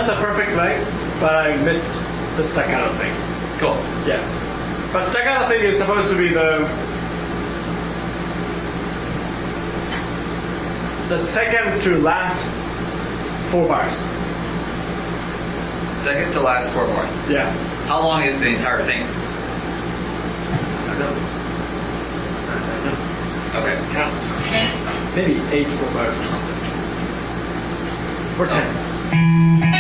the perfect length, but I missed the staccato thing. Cool. Yeah. But staccato thing is supposed to be the second to last 4 bars. Second to last 4 bars. Yeah. How long is the entire thing? I don't know. Okay. Let's count. Maybe 8 4 bars or something. Or 10.